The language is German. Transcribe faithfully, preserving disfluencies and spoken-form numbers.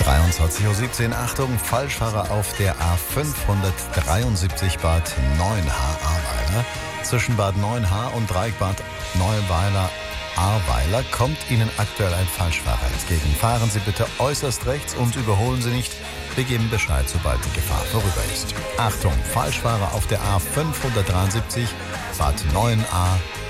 dreiundzwanzig Uhr siebzehn, Achtung, Falschfahrer auf der A fünfhundertdreiundsiebzig Bad Neuenahr-Ahrweiler. Zwischen Bad Neuenahr und Dreieckbad Neuweiler-Ahrweiler kommt Ihnen aktuell ein Falschfahrer entgegen. Fahren Sie bitte äußerst rechts und überholen Sie nicht. Wir geben Bescheid, sobald die Gefahr vorüber ist. Achtung, Falschfahrer auf der A fünfhundertdreiundsiebzig Bad Neuenahr-Ahrweiler.